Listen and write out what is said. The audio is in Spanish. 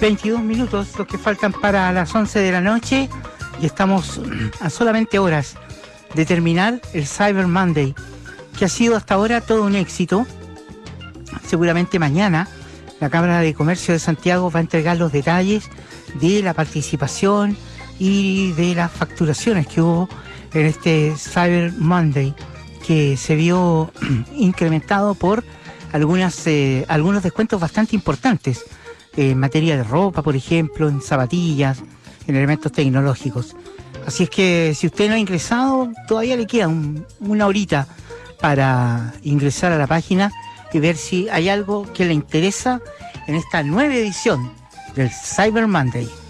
22 minutos, los que faltan para las 11 de la noche, y estamos a solamente horas de terminar el Cyber Monday, que ha sido hasta ahora todo un éxito. Seguramente mañana la Cámara de Comercio de Santiago va a entregar los detalles de la participación y de las facturaciones que hubo en este Cyber Monday, que se vio incrementado por algunos descuentos bastante importantes en materia de ropa, por ejemplo, en zapatillas, en elementos tecnológicos. Así es que si usted no ha ingresado, todavía le queda una horita para ingresar a la página y ver si hay algo que le interesa en esta nueva edición del Cyber Monday.